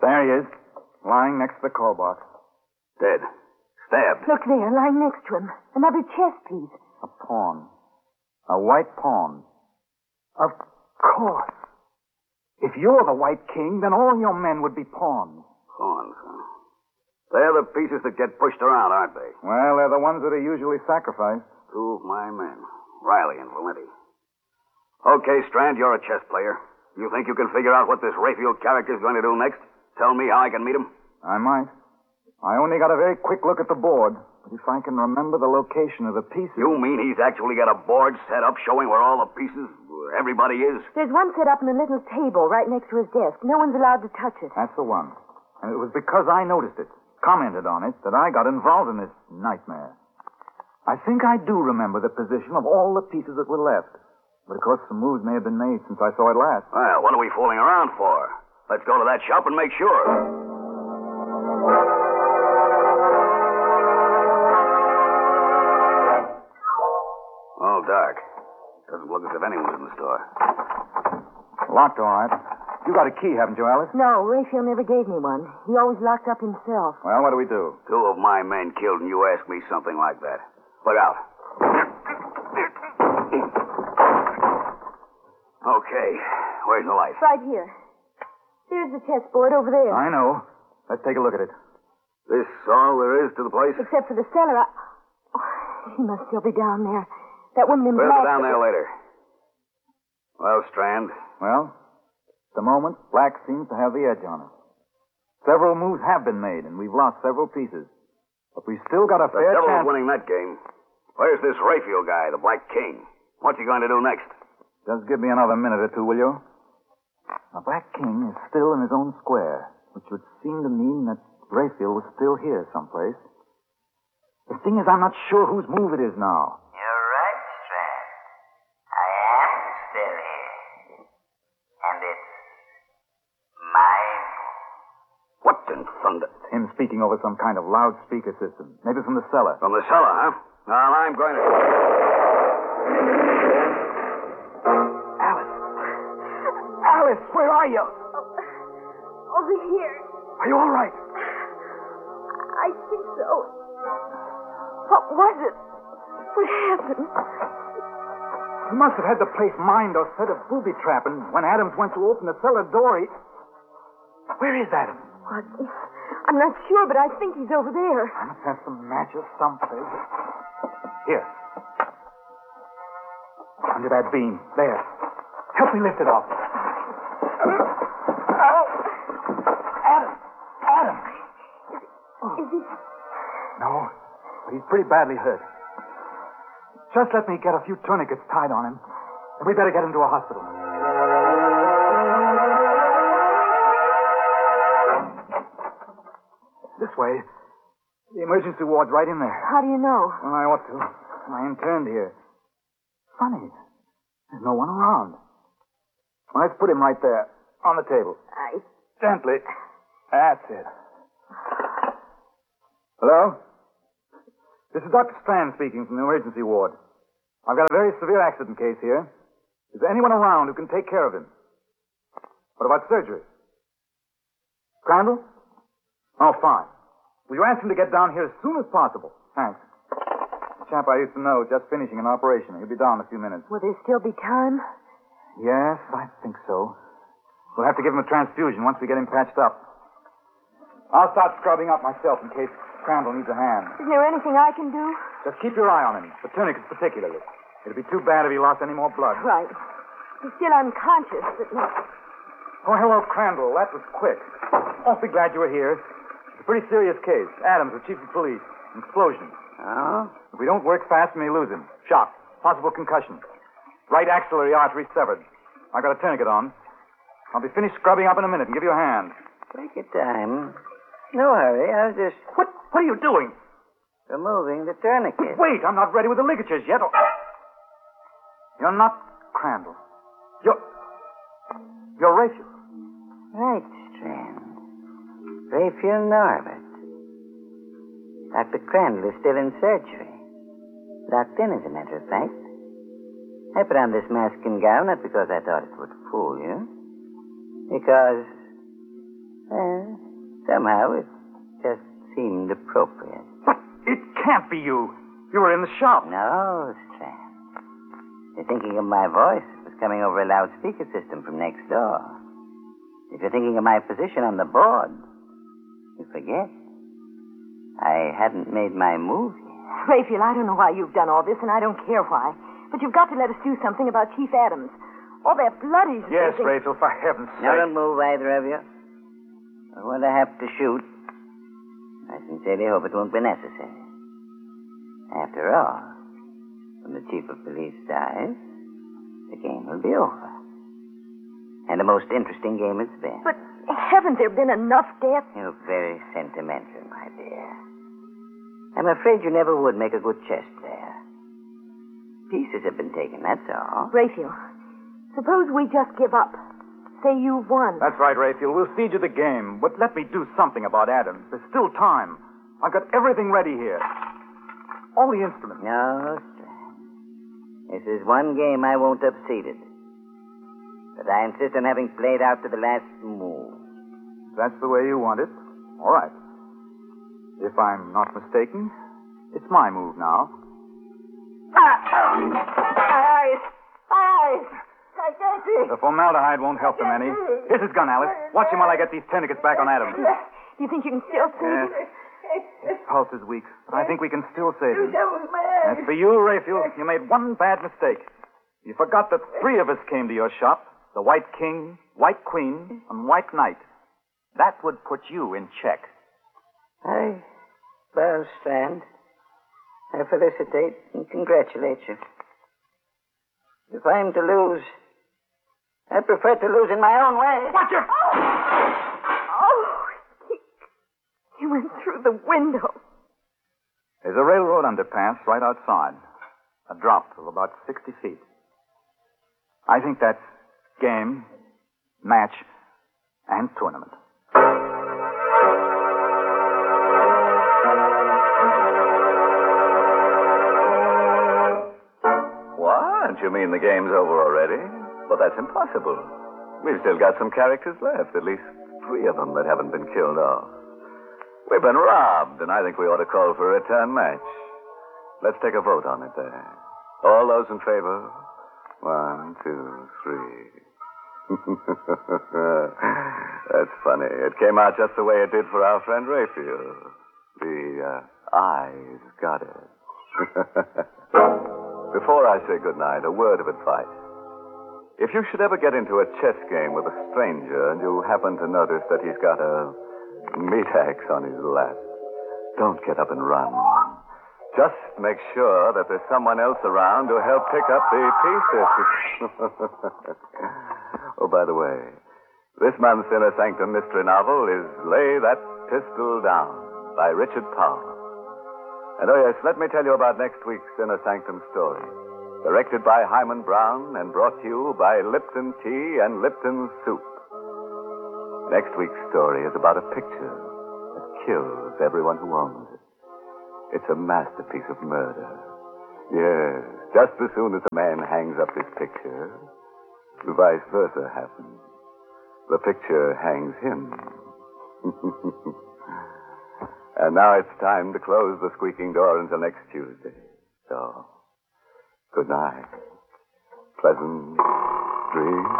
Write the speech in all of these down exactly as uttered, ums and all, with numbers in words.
There he is, lying next to the call box. Dead. Stabbed. Look there, lying next to him. Another chest piece. A pawn. A white pawn. Of course. If you're the White King, then all your men would be pawns. Pawns, huh? They're the pieces that get pushed around, aren't they? Well, they're the ones that are usually sacrificed. Two of my men. Riley and Valenti. Okay, Strand, you're a chess player. You think you can figure out what this Rayfield character's going to do next? Tell me how I can meet him? I might. I only got a very quick look at the board. But if I can remember the location of the pieces... You mean he's actually got a board set up showing where all the pieces, everybody is? There's one set up on a little table right next to his desk. No one's allowed to touch it. That's the one. And it was because I noticed it, commented on it, that I got involved in this nightmare. I think I do remember the position of all the pieces that were left. But of course, some moves may have been made since I saw it last. Well, what are we fooling around for? Let's go to that shop and make sure. All dark. Doesn't look as if anyone's in the store. Locked, all right. You got a key, haven't you, Alice? No, Raphael never gave me one. He always locked up himself. Well, what do we do? Two of my men killed and you ask me something like that. Look out. Okay. Where's the light? Right here. There's the chessboard over there. I know. Let's take a look at it. This all there is to the place? Except for the cellar. I... Oh, he must still be down there. That woman in We'll black... go down there later. Well, Strand? Well, at the moment, black seems to have the edge on us. Several moves have been made, and we've lost several pieces. But we've still got a The fair devil's chance... winning that game. Where's this Rayfield guy, the Black King? What's he going to do next? Just give me another minute or two, will you? The Black King is still in his own square, which would seem to mean that Rayfield was still here someplace. The thing is, I'm not sure whose move it is now. You're right, Strand. I am still here. And it's my move. What in thunder? Him speaking over some kind of loudspeaker system. Maybe from the cellar. From the cellar, huh? Well, I'm going to... Alice! Alice, where are you? Over here. Are you all right? I think so. What was it? What happened? He must have had the place mined or set a booby trap, and when Adams went to open the cellar door, he... Where is Adams? What? I'm not sure, but I think he's over there. I must have some matches someplace. Here. Under that beam. There. Help me lift it off. Adam! Adam! Is he... No, but he's pretty badly hurt. Just let me get a few tourniquets tied on him, and we better get him to a hospital. This way. The emergency ward's right in there. How do you know? Well, I ought to. I interned here. Funny. There's no one around. Well, let's put him right there, on the table. I... Gently. That's it. Hello? This is Doctor Strand speaking from the emergency ward. I've got a very severe accident case here. Is there anyone around who can take care of him? What about surgery? Crandall? Oh, fine. Will you ask him to get down here as soon as possible? Thanks. The chap I used to know is just finishing an operation. He'll be down in a few minutes. Will there still be time? Yes, I think so. We'll have to give him a transfusion once we get him patched up. I'll start scrubbing up myself in case Crandall needs a hand. Is there anything I can do? Just keep your eye on him, the tourniquets particularly. It'd be too bad if he lost any more blood. Right. He's still unconscious, but not... Oh, hello, Crandall. That was quick. Awfully glad you were here. It's a pretty serious case. Adams, the chief of police. An explosion. Oh? If we don't work fast, we may lose him. Shock. Possible concussion. Right axillary artery severed. I got a tourniquet on. I'll be finished scrubbing up in a minute and give you a hand. Take your time. No hurry. I'll just What? What are you doing? removing the tourniquet. Wait, I'm not ready with the ligatures yet. You're not Crandall. You're... You're Rachel. Right, Strand. Raphael Norbert. Doctor Crandall is still in surgery. Locked in, as a matter of fact. I put on this mask and gown not because I thought it would fool you. Because Well, somehow it just seemed appropriate. But it can't be you. You were in the shop. No, Strand. You're thinking of my voice. It was coming over a loudspeaker system from next door. If you're thinking of my position on the board, you forget. I hadn't made my move yet. Raphael, I don't know why you've done all this, and I don't care why. But you've got to let us do something about Chief Adams. All that blood he's Yes, losing. Rachel, for heaven's sake. Now don't move, either of you. I want to have to shoot. I sincerely hope it won't be necessary. After all, when the chief of police dies, the game will be over. And the most interesting game it's been. But haven't there been enough deaths? You're very sentimental, my dear. I'm afraid you never would make a good chess player. Pieces have been taken, that's all. Raphael, suppose we just give up. Say you've won. That's right, Raphael. We'll cede you the game, but let me do something about Adams. There's still time. I've got everything ready here. All the instruments. No, Strand. This is one game I won't have ceded. But I insist on having played out to the last move. That's the way you want it. All right. If I'm not mistaken, it's my move now. Ah! My eyes! My eyes! I can't see. The formaldehyde won't help them any. Here's his gun, Alice. Watch him while I get these tourniquets back on Adams. Do you think you can still see? Yes. His pulse is weak, but I think we can still save him. That was my eyes. As for you, Raphael, you made one bad mistake. You forgot that three of us came to your shop. The White King, White Queen, and White Knight. That would put you in check. I, well, Strand, I felicitate and congratulate you. If I'm to lose, I prefer to lose in my own way. Watch it! Oh, he, he went through the window. There's a railroad underpass right outside. A drop of about sixty feet. I think that's game, match, and tournament. What? You mean the game's over already? Well, that's impossible. We've still got some characters left, at least three of them that haven't been killed off. We've been robbed, and I think we ought to call for a return match. Let's take a vote on it there. All those in favor? One, two, three. That's funny. It came out just the way it did for our friend Raphael. The uh, eyes got it. Before I say goodnight, a word of advice. If you should ever get into a chess game with a stranger and you happen to notice that he's got a meat axe on his lap, don't get up and run. Just make sure that there's someone else around to help pick up the pieces. Oh, by the way, this month's Inner Sanctum mystery novel is Lay That Pistol Down by Richard Powell. And oh yes, let me tell you about next week's Inner Sanctum story. Directed by Hyman Brown and brought to you by Lipton Tea and Lipton Soup. Next week's story is about a picture that kills everyone who owns it. It's a masterpiece of murder. Yes, just as soon as a man hangs up his picture, vice versa happens. The picture hangs him. And now it's time to close the squeaking door until next Tuesday. So, good night. Pleasant dreams.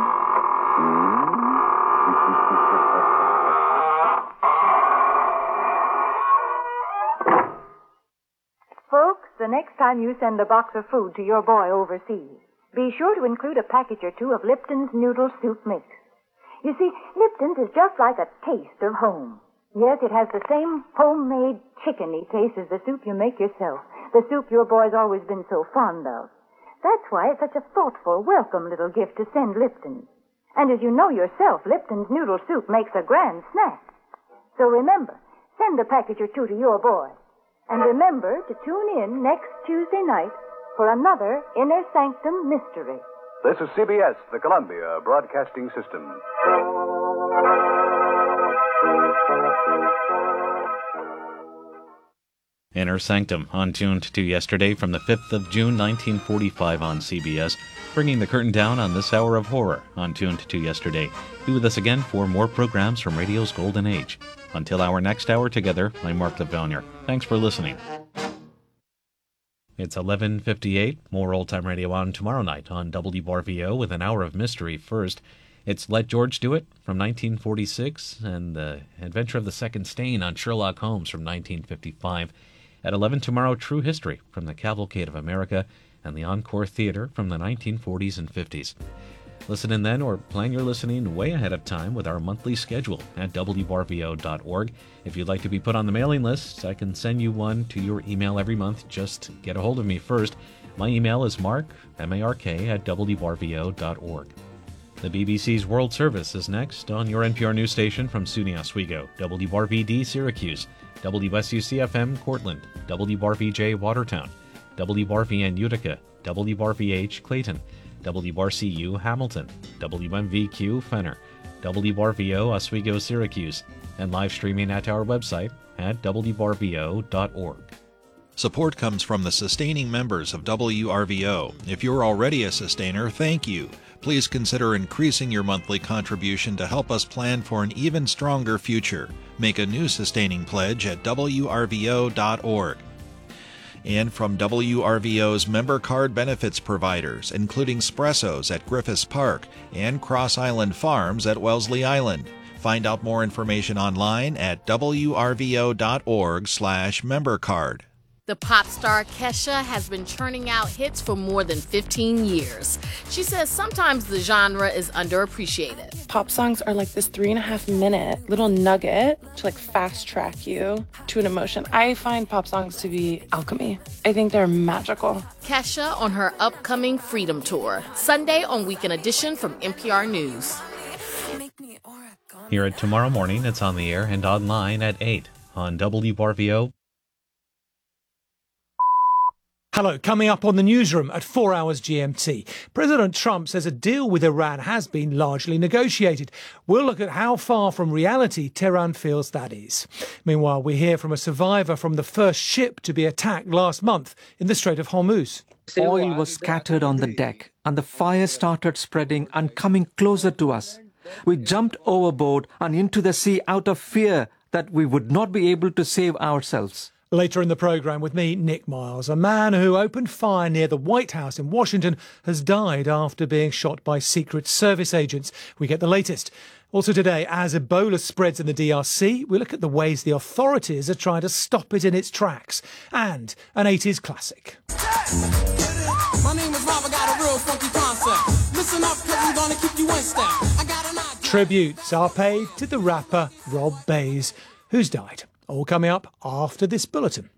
Folks, the next time you send a box of food to your boy overseas, be sure to include a package or two of Lipton's Noodle Soup Mix. You see, Lipton's is just like a taste of home. Yes, it has the same homemade chickeny taste as the soup you make yourself, the soup your boy's always been so fond of. That's why it's such a thoughtful, welcome little gift to send Lipton's. And as you know yourself, Lipton's Noodle Soup makes a grand snack. So remember, send a package or two to your boy. And remember to tune in next Tuesday night for another Inner Sanctum Mystery. This is C B S, the Columbia Broadcasting System. Inner Sanctum, on Tuned to yesterday from the fifth of June, nineteen forty-five on C B S, bringing the curtain down on this hour of horror on Tuned to yesterday. Be with us again for more programs from radio's golden age. Until our next hour together, I'm Mark Levonier. Thanks for listening. It's eleven fifty-eight, more old-time radio on tomorrow night on W R V O with an hour of mystery first. It's Let George Do It from nineteen forty-six and The Adventure of the Second Stain on Sherlock Holmes from nineteen fifty-five. At eleven tomorrow, True History from the Cavalcade of America and the Encore Theater from the nineteen forties and fifties. Listen in then or plan your listening way ahead of time with our monthly schedule at W R V O dot org. If you'd like to be put on the mailing list, I can send you one to your email every month. Just get a hold of me first. My email is mark, M A R K, at W R V O dot org. The B B C's World Service is next on your N P R news station from SUNY Oswego, W R V D Syracuse, W S U C F M Cortland, W R V J Watertown, W R V N Utica, W R V H Clayton, W R C U Hamilton, W M V Q Fenner, W R V O Oswego Syracuse, and live streaming at our website at W R V O dot org. Support comes from the sustaining members of W R V O. If you're already a sustainer, thank you. Please consider increasing your monthly contribution to help us plan for an even stronger future. Make a new sustaining pledge at W R V O dot org. And from W R V O's member card benefits providers, including Spressos at Griffiths Park and Cross Island Farms at Wellesley Island. Find out more information online at W R V O dot org slash member card. The pop star Kesha has been churning out hits for more than fifteen years. She says sometimes the genre is underappreciated. Pop songs are like this three and a half minute little nugget to like fast track you to an emotion. I find pop songs to be alchemy. I think they're magical. Kesha on her upcoming Freedom Tour, Sunday on Weekend Edition from N P R News. Hear it tomorrow morning. It's on the air and online at eight on W R V O. Hello, coming up on the newsroom at four hours G M T. President Trump says a deal with Iran has been largely negotiated. We'll look at how far from reality Tehran feels that is. Meanwhile, we hear from a survivor from the first ship to be attacked last month in the Strait of Hormuz. Oil was scattered on the deck and the fire started spreading and coming closer to us. We jumped overboard and into the sea out of fear that we would not be able to save ourselves. Later in the programme with me, Nick Miles. A man who opened fire near the White House in Washington has died after being shot by Secret Service agents. We get the latest. Also today, as Ebola spreads in the D R C, we look at the ways the authorities are trying to stop it in its tracks. And an eighties classic. My name is Rob, I got a real funky concept. Listen up, cause I'm gonna keep you one step. I got an idea. Tributes are paid to the rapper Rob Bays, who's died. All coming up after this bulletin.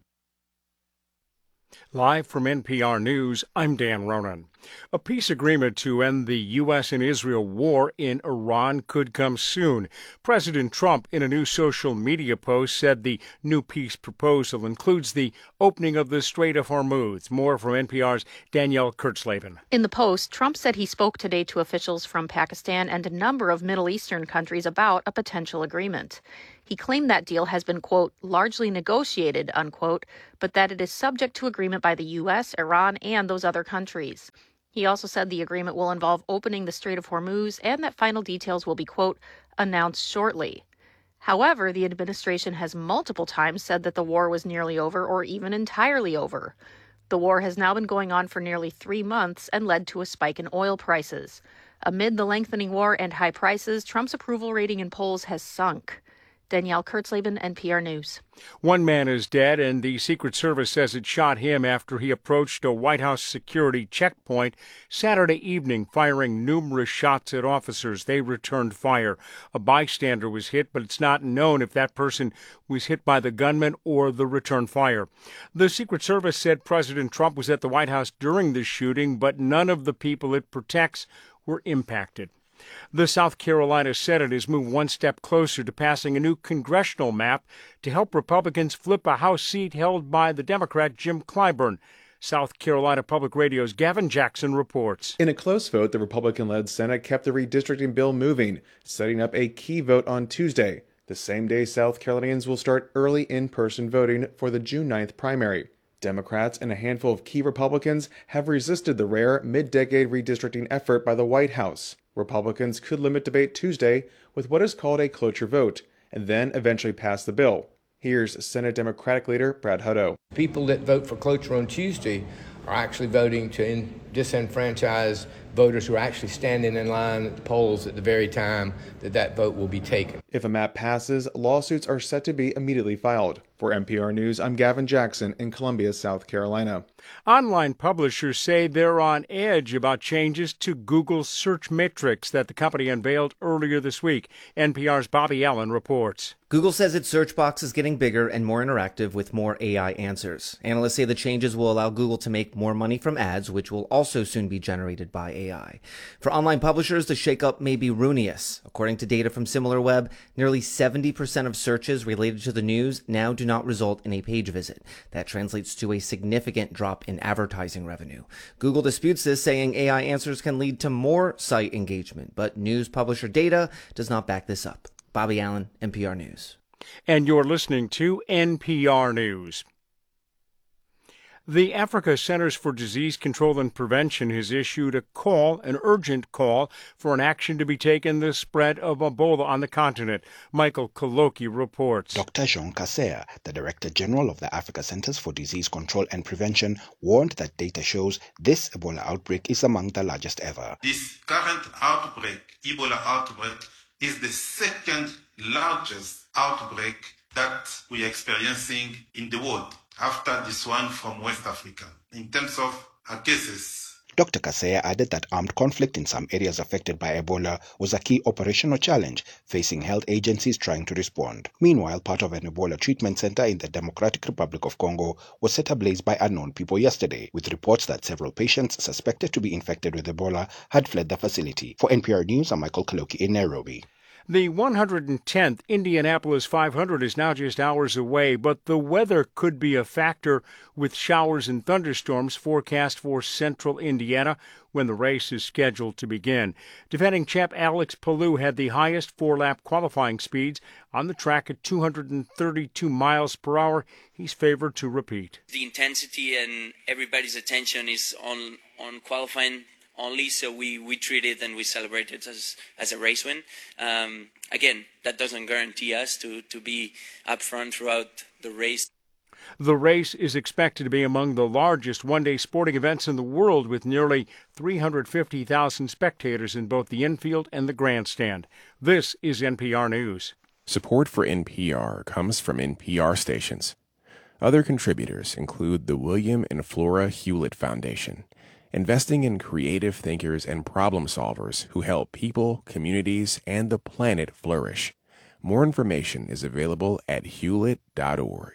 Live from N P R News, I'm Dan Ronan. A peace agreement to end the U S and Israel war in Iran could come soon. President Trump, in a new social media post, said the new peace proposal includes the opening of the Strait of Hormuz. More from N P R's Danielle Kurtzleben. In the post, Trump said he spoke today to officials from Pakistan and a number of Middle Eastern countries about a potential agreement. He claimed that deal has been, quote, largely negotiated, unquote, but that it is subject to agreement by the U S, Iran, and those other countries. He also said the agreement will involve opening the Strait of Hormuz and that final details will be, quote, announced shortly. However, the administration has multiple times said that the war was nearly over or even entirely over. The war has now been going on for nearly three months and led to a spike in oil prices. Amid the lengthening war and high prices, Trump's approval rating in polls has sunk. Danielle Kurtzleben, N P R News. One man is dead, and the Secret Service says it shot him after he approached a White House security checkpoint Saturday evening, firing numerous shots at officers. They returned fire. A bystander was hit, but it's not known if that person was hit by the gunman or the return fire. The Secret Service said President Trump was at the White House during the shooting, but none of the people it protects were impacted. The South Carolina Senate has moved one step closer to passing a new congressional map to help Republicans flip a House seat held by the Democrat Jim Clyburn. South Carolina Public Radio's Gavin Jackson reports. In a close vote, the Republican-led Senate kept the redistricting bill moving, setting up a key vote on Tuesday. The same day, South Carolinians will start early in-person voting for the June ninth primary. Democrats and a handful of key Republicans have resisted the rare mid-decade redistricting effort by the White House. Republicans could limit debate Tuesday with what is called a cloture vote, and then eventually pass the bill. Here's Senate Democratic leader Brad Hutto. People that vote for cloture on Tuesday are actually voting to in- disenfranchise voters who are actually standing in line at the polls at the very time that that vote will be taken. If a map passes, lawsuits are set to be immediately filed. For N P R News, I'm Gavin Jackson in Columbia, South Carolina. Online publishers say they're on edge about changes to Google's search matrix that the company unveiled earlier this week. N P R's Bobby Allen reports. Google says its search box is getting bigger and more interactive with more A I answers. Analysts say the changes will allow Google to make more money from ads, which will also soon be generated by A I. For online publishers, the shakeup may be ruinous. According to data from SimilarWeb, nearly seventy percent of searches related to the news now do not result in a page visit. That translates to a significant drop in advertising revenue. Google disputes this, saying A I answers can lead to more site engagement, but news publisher data does not back this up. Bobby Allen, N P R News. And you're listening to N P R News. The Africa Centers for Disease Control and Prevention has issued a call, an urgent call, for an action to be taken the spread of Ebola on the continent. Michael Kaloki reports. Doctor Jean Kaseya, the Director General of the Africa Centers for Disease Control and Prevention, warned that data shows this Ebola outbreak is among the largest ever. This current outbreak, Ebola outbreak, is the second largest outbreak that we are experiencing in the world, after this one from West Africa. In terms of uh, cases, Doctor Kaseya added that armed conflict in some areas affected by Ebola was a key operational challenge facing health agencies trying to respond. Meanwhile, part of an Ebola treatment center in the Democratic Republic of Congo was set ablaze by unknown people yesterday, with reports that several patients suspected to be infected with Ebola had fled the facility. For N P R News, I'm Michael Kaloki in Nairobi. The one hundred tenth Indianapolis five hundred is now just hours away, but the weather could be a factor with showers and thunderstorms forecast for central Indiana when the race is scheduled to begin. Defending champ Alex Palou had the highest four-lap qualifying speeds on the track at two hundred thirty-two miles per hour. He's favored to repeat. The intensity and everybody's attention is on, on qualifying only, so we, we treat it and we celebrate it as, as a race win. Um, again, that doesn't guarantee us to, to be up front throughout the race. The race is expected to be among the largest one-day sporting events in the world, with nearly three hundred fifty thousand spectators in both the infield and the grandstand. This is N P R News. Support for N P R comes from N P R stations. Other contributors include the William and Flora Hewlett Foundation, investing in creative thinkers and problem solvers who help people, communities, and the planet flourish. More information is available at hewlett dot org.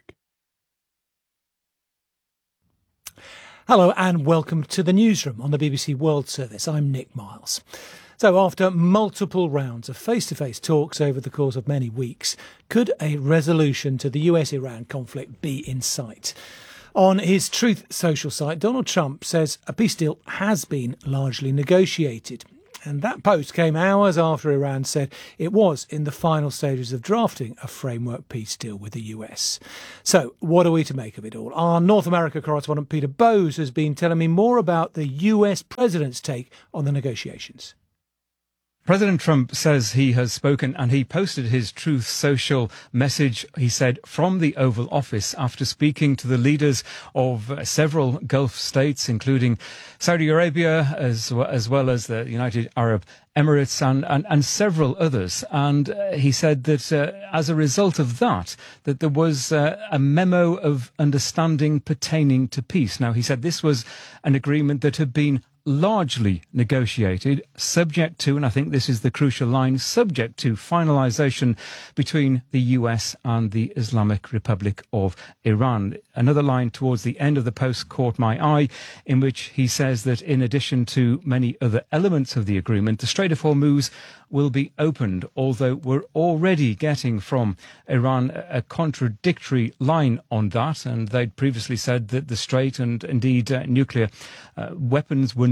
Hello and welcome to the newsroom on the B B C World Service. I'm Nick Miles. So after multiple rounds of face-to-face talks over the course of many weeks, could a resolution to the U S Iran conflict be in sight? On his Truth Social site, Donald Trump says a peace deal has been largely negotiated. And that post came hours after Iran said it was in the final stages of drafting a framework peace deal with the U S. So what are we to make of it all? Our North America correspondent Peter Bowes has been telling me more about the U S president's take on the negotiations. President Trump says he has spoken, and he posted his Truth Social message, he said, from the Oval Office after speaking to the leaders of uh, several Gulf states, including Saudi Arabia, as, as well as the United Arab Emirates and, and, and several others. And uh, he said that uh, as a result of that, that there was uh, a memo of understanding pertaining to peace. Now, he said this was an agreement that had been largely negotiated, subject to, and I think this is the crucial line, subject to finalisation between the U S and the Islamic Republic of Iran. Another line towards the end of the post caught my eye, in which he says that in addition to many other elements of the agreement, the Strait of Hormuz will be opened, although we're already getting from Iran a contradictory line on that, and they'd previously said that the Strait and indeed uh, nuclear uh, weapons were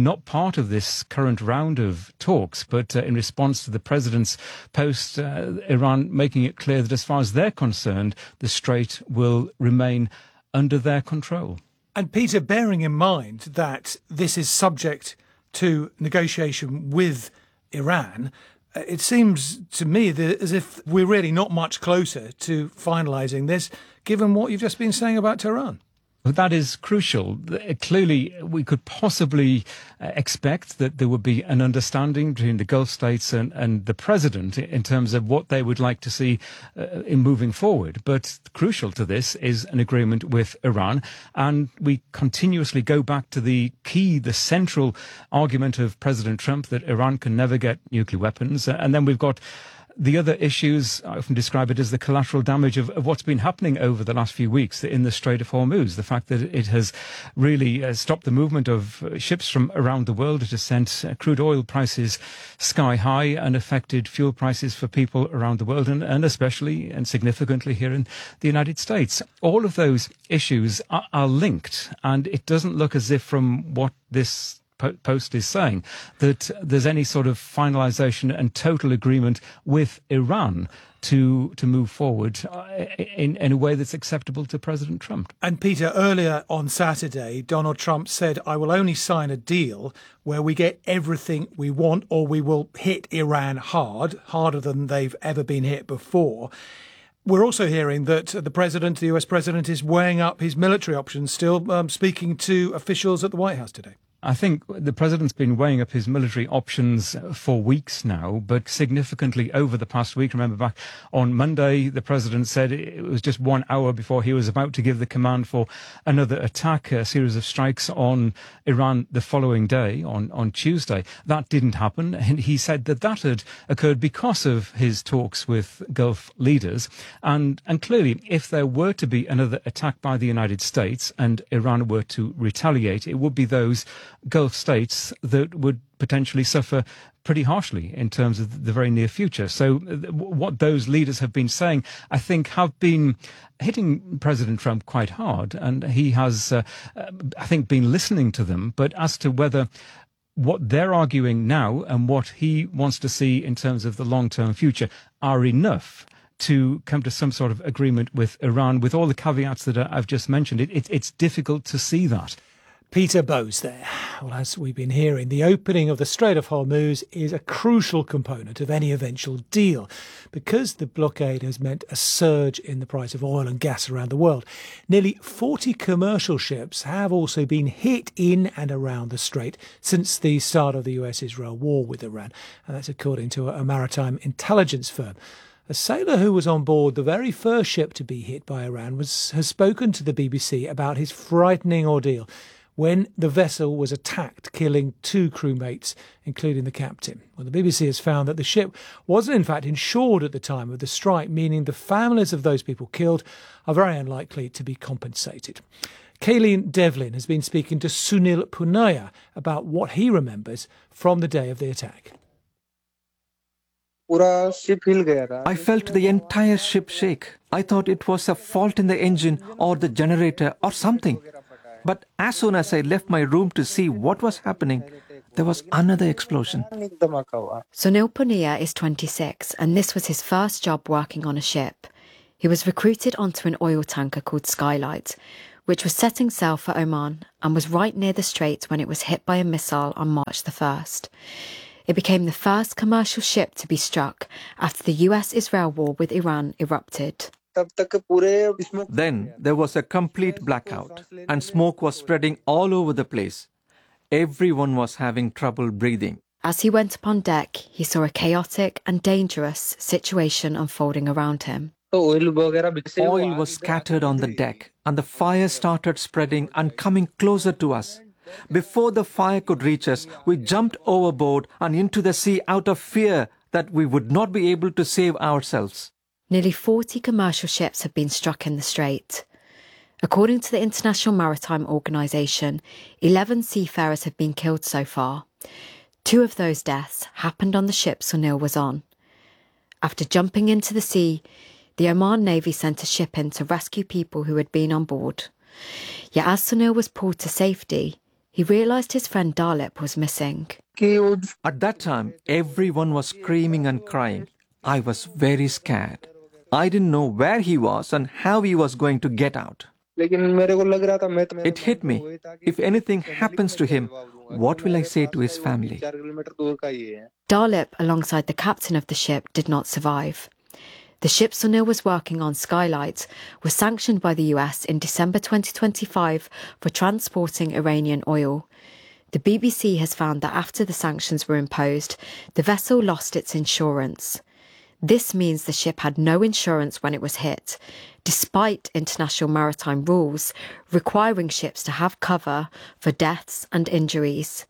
not part of this current round of talks, but uh, in response to the president's post, uh, Iran making it clear that as far as they're concerned, the Strait will remain under their control. And Peter, bearing in mind that this is subject to negotiation with Iran, it seems to me that as if we're really not much closer to finalising this, given what you've just been saying about Tehran. But that is crucial. Clearly, we could possibly expect that there would be an understanding between the Gulf states and, and the president in terms of what they would like to see uh, in moving forward. But crucial to this is an agreement with Iran. And we continuously go back to the key, the central argument of President Trump that Iran can never get nuclear weapons. And then we've got the other issues, I often describe it as the collateral damage of, of what's been happening over the last few weeks in the Strait of Hormuz. The fact that it has really uh, stopped the movement of uh, ships from around the world. It has sent uh, crude oil prices sky high and affected fuel prices for people around the world, and, and especially and significantly here in the United States. All of those issues are, are linked, and it doesn't look as if from what this post is saying that there's any sort of finalization and total agreement with Iran to to move forward in, in a way that's acceptable to President Trump. And Peter, earlier on Saturday, Donald Trump said, I will only sign a deal where we get everything we want, or we will hit Iran hard, harder than they've ever been hit before. We're also hearing that the president, the U S president, is weighing up his military options, still um, speaking to officials at the White House today. I think the president's been weighing up his military options for weeks now, but significantly over the past week. Remember back on Monday, the president said it was just one hour before he was about to give the command for another attack, a series of strikes on Iran the following day, on, on Tuesday. That didn't happen. And he said that that had occurred because of his talks with Gulf leaders. And, and clearly, if there were to be another attack by the United States and Iran were to retaliate, it would be those Gulf states that would potentially suffer pretty harshly in terms of the very near future. So what those leaders have been saying, I think, have been hitting President Trump quite hard. And he has, uh, I think, been listening to them. But as to whether what they're arguing now and what he wants to see in terms of the long-term future are enough to come to some sort of agreement with Iran, with all the caveats that I've just mentioned, it, it, it's difficult to see that. Peter Bowes there. Well, as we've been hearing, the opening of the Strait of Hormuz is a crucial component of any eventual deal because the blockade has meant a surge in the price of oil and gas around the world. Nearly forty commercial ships have also been hit in and around the strait since the start of the U S-Israel war with Iran, and that's according to a maritime intelligence firm. A sailor who was on board the very first ship to be hit by Iran was, has spoken to the B B C about his frightening ordeal when the vessel was attacked, killing two crewmates, including the captain. Well, the B B C has found that the ship wasn't in fact insured at the time of the strike, meaning the families of those people killed are very unlikely to be compensated. Kayleen Devlin has been speaking to Sunil Punaya about what he remembers from the day of the attack. I felt the entire ship shake. I thought it was a fault in the engine or the generator or something. But as soon as I left my room to see what was happening, there was another explosion. Sunil Punia is twenty-six, and this was his first job working on a ship. He was recruited onto an oil tanker called Skylight, which was setting sail for Oman and was right near the strait when it was hit by a missile on March the first. It became the first commercial ship to be struck after the U S-Israel war with Iran erupted. Then there was a complete blackout, and smoke was spreading all over the place. Everyone was having trouble breathing. As he went upon deck, he saw a chaotic and dangerous situation unfolding around him. Oil was scattered on the deck, and the fire started spreading and coming closer to us. Before the fire could reach us, we jumped overboard and into the sea out of fear that we would not be able to save ourselves. Nearly forty commercial ships have been struck in the strait. According to the International Maritime Organization, eleven seafarers have been killed so far. Two of those deaths happened on the ship Sunil was on. After jumping into the sea, the Oman Navy sent a ship in to rescue people who had been on board. Yet as Sunil was pulled to safety, he realised his friend Dalip was missing. At that time, everyone was screaming and crying. I was very scared. I didn't know where he was and how he was going to get out. It hit me. If anything happens to him, what will I say to his family? Dalip, alongside the captain of the ship, did not survive. The ship Sunil was working on, Skylight, was sanctioned by the U S in December twenty twenty-five for transporting Iranian oil. The B B C has found that after the sanctions were imposed, the vessel lost its insurance. This means the ship had no insurance when it was hit, despite international maritime rules requiring ships to have cover for deaths and injuries.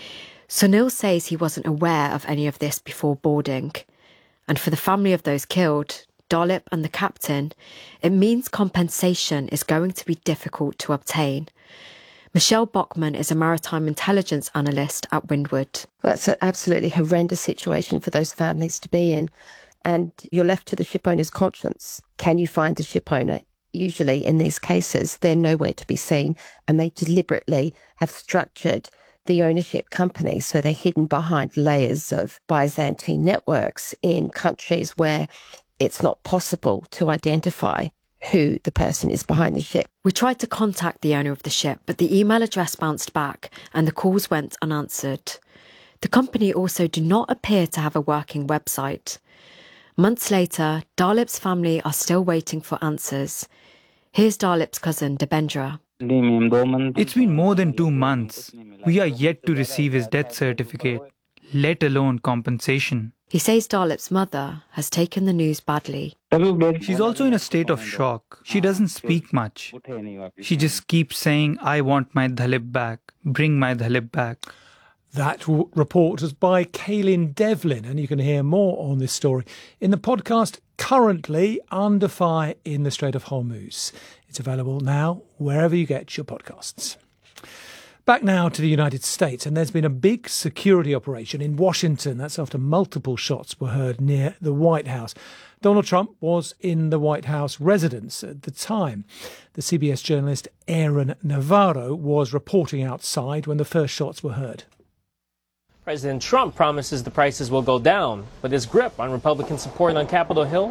Sunil says he wasn't aware of any of this before boarding. And for the family of those killed, Dalip and the captain, it means compensation is going to be difficult to obtain. Michelle Bachman is a maritime intelligence analyst at Windward. That's an absolutely horrendous situation for those families to be in. And you're left to the ship owner's conscience. Can you find the ship owner? Usually in these cases, they're nowhere to be seen, and they deliberately have structured the ownership company so they're hidden behind layers of Byzantine networks in countries where it's not possible to identify who the person is behind the ship. We tried to contact the owner of the ship, but the email address bounced back and the calls went unanswered. The company also do not appear to have a working website. Months later, Dalip's family are still waiting for answers. Here's Dalip's cousin, Debendra. It's been more than two months. We are yet to receive his death certificate, let alone compensation. He says Dalip's mother has taken the news badly. She's also in a state of shock. She doesn't speak much. She just keeps saying, I want my Dalip back. Bring my Dalip back. That w- report was by Kaylin Devlin, and you can hear more on this story in the podcast Currently Under Fire in the Strait of Hormuz. It's available now wherever you get your podcasts. Back now to the United States, and there's been a big security operation in Washington. That's after multiple shots were heard near the White House. Donald Trump was in the White House residence at the time. The C B S journalist Aaron Navarro was reporting outside when the first shots were heard. President Trump promises the prices will go down, but his grip on Republican support on Capitol Hill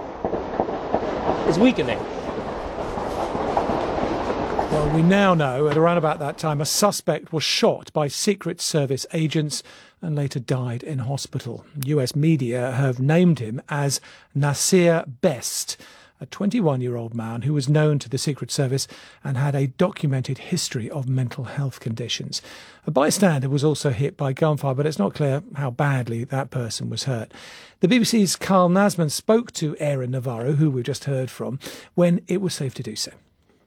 is weakening. Well, we now know at around about that time a suspect was shot by Secret Service agents and later died in hospital. U S media have named him as Nasir Best, a twenty-one-year-old man who was known to the Secret Service and had a documented history of mental health conditions. A bystander was also hit by gunfire, but it's not clear how badly that person was hurt. The B B C's Carl Nasman spoke to Aaron Navarro, who we just heard from, when it was safe to do so.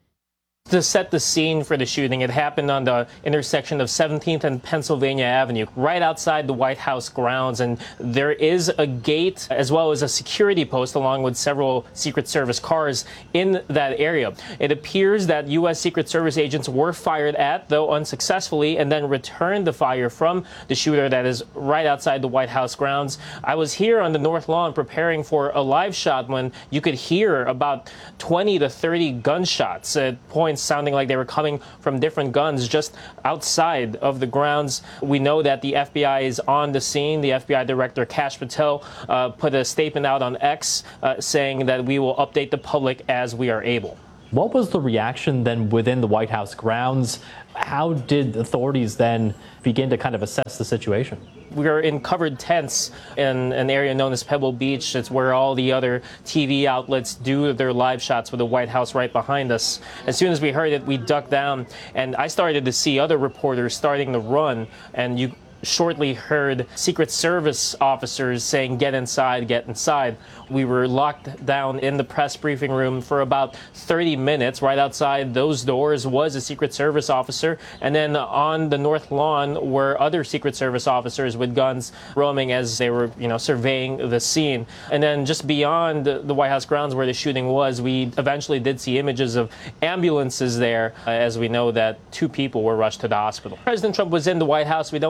To set the scene for the shooting, it happened on the intersection of seventeenth and Pennsylvania Avenue, right outside the White House grounds. And there is a gate as well as a security post along with several Secret Service cars in that area. It appears that U S Secret Service agents were fired at, though unsuccessfully, and then returned the fire from the shooter that is right outside the White House grounds. I was here on the North Lawn preparing for a live shot when you could hear about twenty to thirty gunshots at points sounding like they were coming from different guns just outside of the grounds. We know that the F B I is on the scene. The F B I Director Kash Patel uh, put a statement out on X uh, saying that we will update the public as we are able. What was the reaction then within the White House grounds? How did authorities then begin to kind of assess the situation? We are in covered tents in an area known as Pebble Beach. It's where all the other T V outlets do their live shots with the White House right behind us. As soon as we heard it, we ducked down, and I started to see other reporters starting to run, and you shortly heard Secret Service officers saying, "Get inside, get inside." We were locked down in the press briefing room for about thirty minutes. Right outside those doors was a Secret Service officer, and then on the North Lawn were other Secret Service officers with guns roaming as they were, you know, surveying the scene. And then just beyond the White House grounds where the shooting was, we eventually did see images of ambulances there, uh, as we know that two people were rushed to the hospital. President Trump was in the White House. We don't know specifically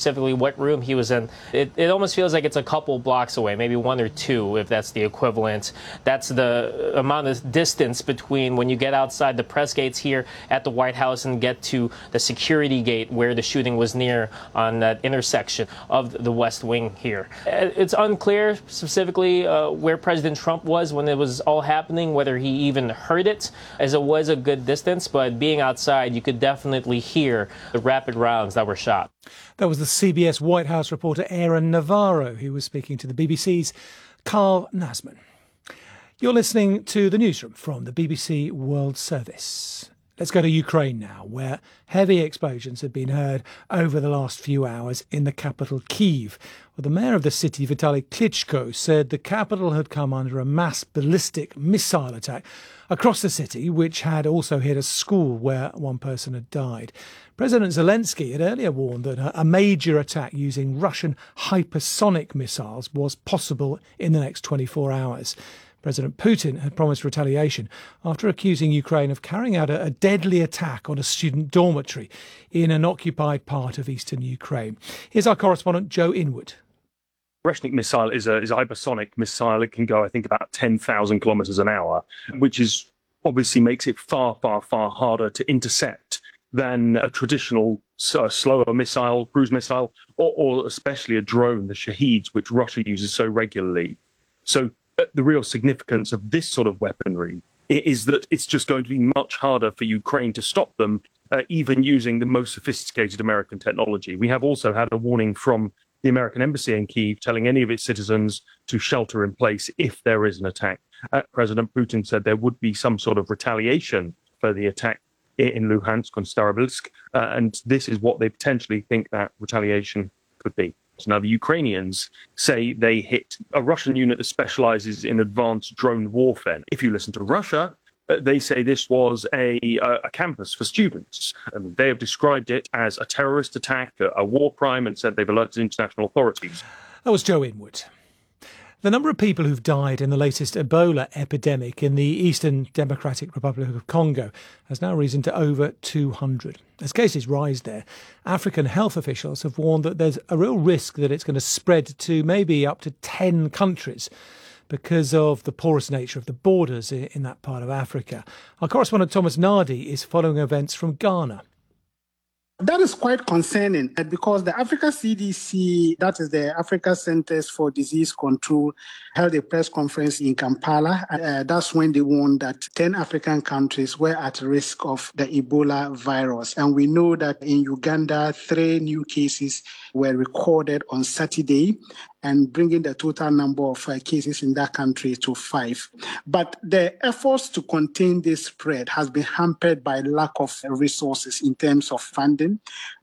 specifically what room he was in. It, it almost feels like it's a couple blocks away, maybe one or two, if that's the equivalent. That's the amount of distance between when you get outside the press gates here at the White House and get to the security gate where the shooting was near on that intersection of the West Wing here. It's unclear specifically uh, where President Trump was when it was all happening, whether he even heard it, as it was a good distance, but being outside, you could definitely hear the rapid rounds that were shot. That was the C B S White House reporter Aaron Navarro, who was speaking to the B B C's Carl Nasman. You're listening to the newsroom from the B B C World Service. Let's go to Ukraine now, where heavy explosions have been heard over the last few hours in the capital, Kyiv. Well, the mayor of the city, Vitaly Klitschko, said the capital had come under a mass ballistic missile attack across the city, which had also hit a school where one person had died. President Zelensky had earlier warned that a major attack using Russian hypersonic missiles was possible in the next twenty-four hours. President Putin had promised retaliation after accusing Ukraine of carrying out a, a deadly attack on a student dormitory in an occupied part of eastern Ukraine. Here's our correspondent, Joe Inwood. Brezhnev missile is a, is a hypersonic missile. It can go, I think, about ten thousand kilometers an hour, which is obviously makes it far, far, far harder to intercept than a traditional uh, slower missile, cruise missile, or, or especially a drone, the Shaheeds, which Russia uses so regularly. So uh, the real significance of this sort of weaponry is that it's just going to be much harder for Ukraine to stop them, uh, even using the most sophisticated American technology. We have also had a warning from the American embassy in Kyiv telling any of its citizens to shelter in place if there is an attack. Uh, President Putin said there would be some sort of retaliation for the attack in Luhansk and Starobilsk, uh, and this is what they potentially think that retaliation could be. So now the Ukrainians say they hit a Russian unit that specializes in advanced drone warfare. If you listen to Russia, uh, they say this was a, uh, a campus for students. And they have described it as a terrorist attack, a, a war crime, and said they've alerted international authorities. That was Joe Inwood. The number of people who've died in the latest Ebola epidemic in the Eastern Democratic Republic of Congo has now risen to over two hundred. As cases rise there, African health officials have warned that there's a real risk that it's going to spread to maybe up to ten countries because of the porous nature of the borders in that part of Africa. Our correspondent Thomas Nardi is following events from Ghana. That is quite concerning because the Africa C D C, that is the Africa Centers for Disease Control, held a press conference in Kampala. Uh, that's when they warned that ten African countries were at risk of the Ebola virus. And we know that in Uganda, three new cases were recorded on Saturday, and bringing the total number of uh, cases in that country to five. But the efforts to contain this spread has been hampered by lack of resources in terms of funding.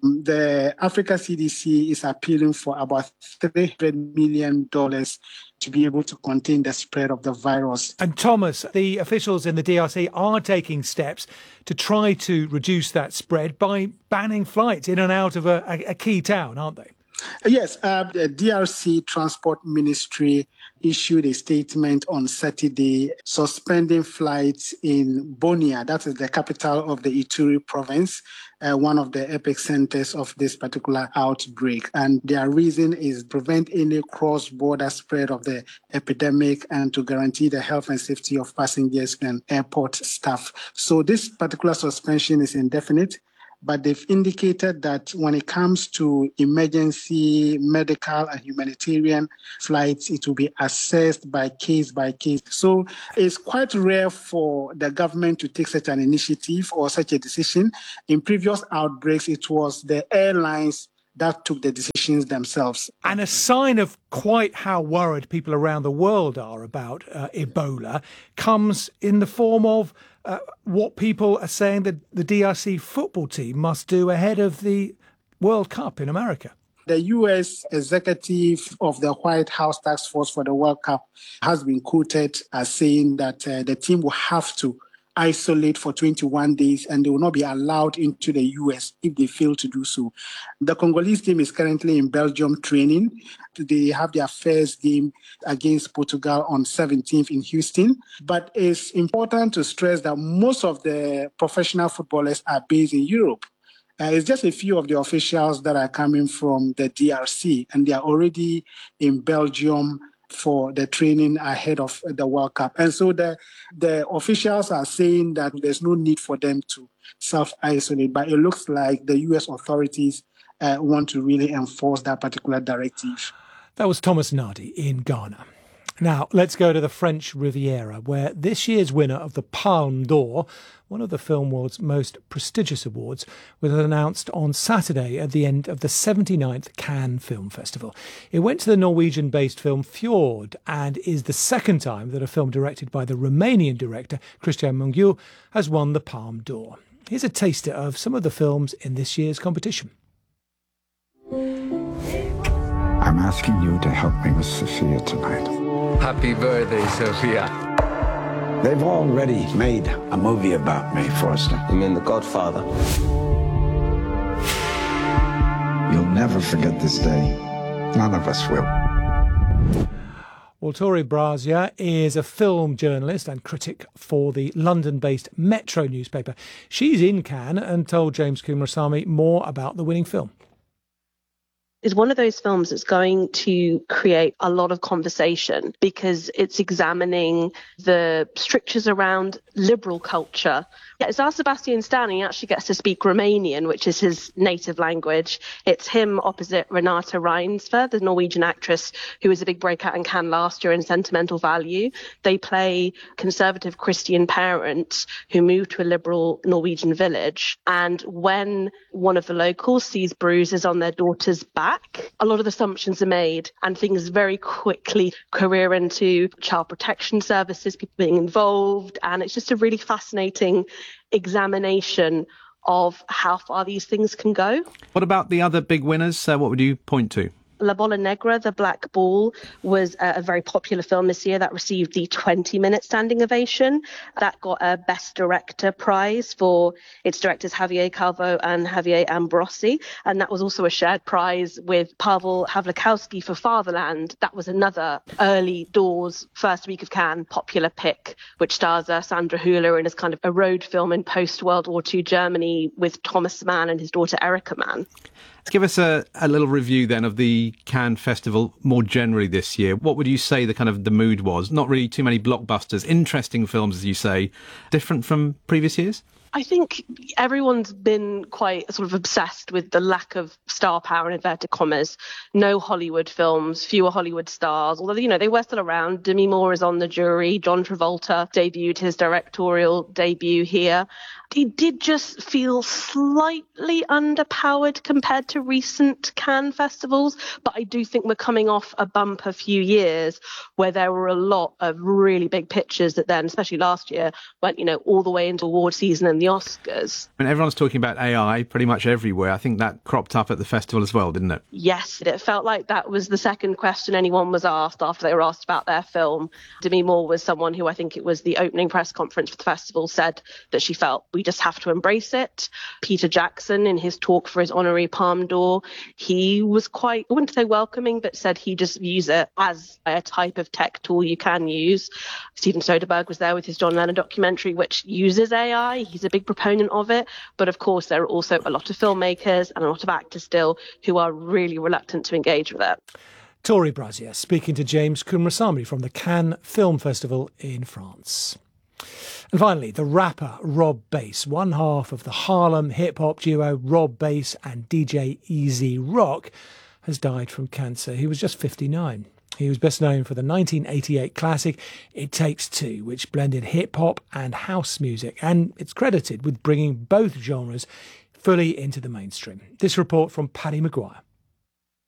The Africa C D C is appealing for about three hundred million dollars to be able to contain the spread of the virus. And Thomas, the officials in the D R C are taking steps to try to reduce that spread by banning flights in and out of a, a, a key town, aren't they? Yes, uh, the D R C Transport Ministry issued a statement on Saturday suspending flights in Bunia, that is the capital of the Ituri province, uh, one of the epicenters of this particular outbreak. And their reason is prevent any cross-border spread of the epidemic and to guarantee the health and safety of passengers and airport staff. So this particular suspension is indefinite. But they've indicated that when it comes to emergency medical and humanitarian flights, it will be assessed by case by case. So it's quite rare for the government to take such an initiative or such a decision. In previous outbreaks, it was the airlines that took the decisions themselves. And a sign of quite how worried people around the world are about uh, Ebola comes in the form of uh, what people are saying that the D R C football team must do ahead of the World Cup in America. The U S executive of the White House Task Force for the World Cup has been quoted as saying that uh, the team will have to isolate for twenty-one days and they will not be allowed into the U S if they fail to do so. The Congolese team is currently in Belgium training. They have their first game against Portugal on seventeenth in Houston. But it's important to stress that most of the professional footballers are based in Europe. Uh, it's just a few of the officials that are coming from the D R C, and they are already in Belgium for the training ahead of the World Cup. And so the, the officials are saying that there's no need for them to self-isolate, but it looks like the U S authorities uh, want to really enforce that particular directive. That was Thomas Nardi in Ghana. Now, let's go to the French Riviera, where this year's winner of the Palme d'Or, one of the film world's most prestigious awards, was announced on Saturday at the end of the seventy-ninth Cannes Film Festival. It went to the Norwegian-based film Fjord and is the second time that a film directed by the Romanian director Cristian Mungiu has won the Palme d'Or. Here's a taster of some of the films in this year's competition. I'm asking you to help me with Sophia tonight. Happy birthday, Sophia. They've already made a movie about me, Forster. You mean The Godfather? You'll never forget this day. None of us will. Well, Tori Brazia is a film journalist and critic for the London-based Metro newspaper. She's in Cannes and told James Coomarasamy more about the winning film. Is one of those films that's going to create a lot of conversation because it's examining the strictures around liberal culture. Yeah, it's our Sebastian Stan, he actually gets to speak Romanian, which is his native language. It's him opposite Renata Reinsve, the Norwegian actress who was a big breakout in Cannes last year in Sentimental Value. They play conservative Christian parents who move to a liberal Norwegian village. And when one of the locals sees bruises on their daughter's back, a lot of assumptions are made and things very quickly career into child protection services, people being involved. And it's just a really fascinating examination of how far these things can go. What about the other big winners? Uh, what would you point to? La Bola Negra, The Black Ball, was a, a very popular film this year that received the twenty-minute standing ovation. That got a Best Director prize for its directors Javier Calvo and Javier Ambrosi, and that was also a shared prize with Pavel Havlikowski for Fatherland. That was another early doors, first week of Cannes popular pick, which stars uh, Sandra Hüller in as kind of a road film in post-World War Two Germany with Thomas Mann and his daughter Erica Mann. Give us a, a little review then of the Cannes Festival more generally this year. What would you say the kind of the mood was? Not really too many blockbusters, interesting films, as you say, different from previous years? I think everyone's been quite sort of obsessed with the lack of star power in inverted commas. No Hollywood films, fewer Hollywood stars, although, you know, they were still around. Demi Moore is on the jury. John Travolta debuted his directorial debut here. It did just feel slightly underpowered compared to recent Cannes festivals, but I do think we're coming off a bumper few years where there were a lot of really big pictures that then, especially last year, went, you know, all the way into award season and the Oscars. I mean, everyone's talking about A I pretty much everywhere. I think that cropped up at the festival as well, didn't it? Yes, it felt like that was the second question anyone was asked after they were asked about their film. Demi Moore was someone who, I think it was the opening press conference for the festival, said that she felt we just have to embrace it. Peter Jackson, in his talk for his honorary Palme d'Or, he was quite, I wouldn't say welcoming, but said he just views it as a type of tech tool you can use. Steven Soderbergh was there with his John Lennon documentary, which uses A I. He's a big proponent of it. But of course, there are also a lot of filmmakers and a lot of actors still who are really reluctant to engage with it. Tori Brazia speaking to James Coomarasamy from the Cannes Film Festival in France. And finally, the rapper Rob Base, one half of the Harlem hip-hop duo Rob Base and D J Easy Rock, has died from cancer. He was just fifty-nine. He was best known for the nineteen eighty-eight classic It Takes Two, which blended hip-hop and house music, and it's credited with bringing both genres fully into the mainstream. This report from Paddy Maguire.